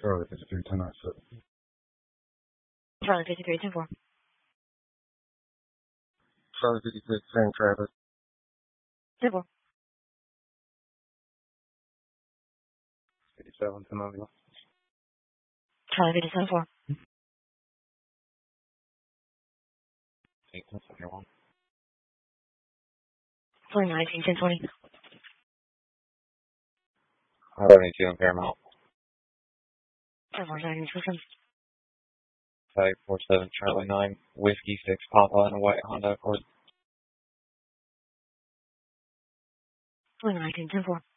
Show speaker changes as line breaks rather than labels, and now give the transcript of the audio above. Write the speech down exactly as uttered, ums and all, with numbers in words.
Charlie fifty-three, ten nine seven.
Charlie fifty-three, ten four.
Charlie fifty-six, San Travis.
ten four.
fifty-seven, ten eleven.
Charlie fifty-seven, four.
eighteen seventy-one.
four nineteen, ten twenty.
seventy-two in Paramount.
ten four, nine, two seven.
five four seven Charlie nine, Whiskey six Papa and a white Honda Accord.
four nineteen, ten four.